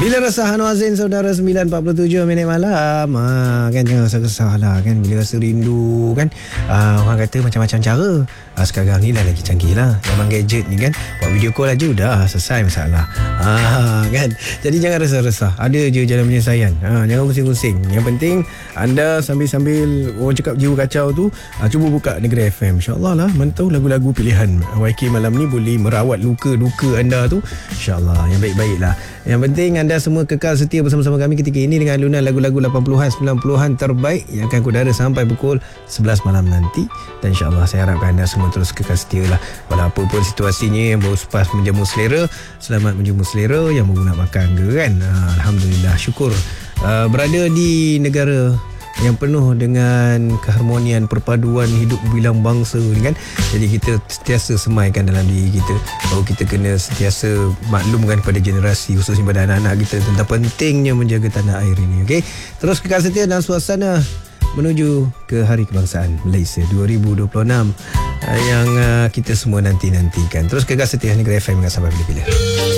Bila Resah Anwar Zain, saudara, 9.47 minit malam. Kan jangan rasa resah lah kan. Bila rasa rindu kan, orang kata macam-macam cara. Sekarang ni lah lagi canggih lah. Memang gadget ni kan, buat video call aja dah selesai masalah. Kan. Jadi jangan rasa resah. Ada je jalan penyelesaian. Jangan pusing-pusing. Yang penting anda sambil-sambil orang cakap jiwa kacau tu, cuba buka Negeri FM. InsyaAllah lah, mana tahu lagu-lagu pilihan YK malam ni boleh merawat luka-luka anda tu. InsyaAllah yang baik-baik lah. Yang penting anda semua kekal setia bersama-sama kami ketika ini dengan alunan lagu-lagu 80-an 90-an terbaik yang akan kudara sampai pukul 11 malam nanti. Dan insyaAllah saya harapkan anda semua terus kekal setia lah. Walau apapun situasinya, yang baru sepas menjamu selera, selamat menjamu selera. Yang baru nak makan ke kan, Alhamdulillah, syukur berada di negara yang penuh dengan keharmonian, perpaduan hidup bilang bangsa ni kan. Jadi kita sentiasa semaikan dalam diri kita bahawa kita kena sentiasa maklumkan kepada generasi, khususnya pada anak-anak kita, tentang pentingnya menjaga tanah air ini. Okey, terus kekal setia dalam suasana menuju ke Hari Kebangsaan Malaysia 2026 yang kita semua nanti-nantikan. Terus kekal setia Negeri FM sampai bila-bila.